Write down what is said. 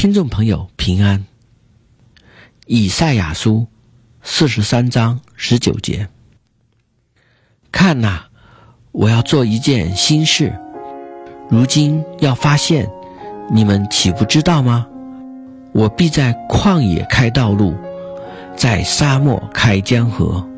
听众朋友平安。以赛亚书43章19节，看哪，我要做一件新事，如今要发现，你们岂不知道吗？我必在旷野开道路，在沙漠开江河。